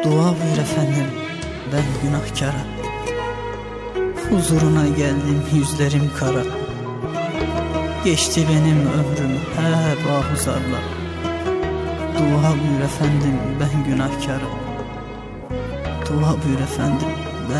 Dua buyur efendim, ben günahkara. Huzuruna geldim, yüzlerim kara. Geçti benim ömrüm hep ahuzarla. Dua buyur efendim, ben günahkara. Dua buyur efendim,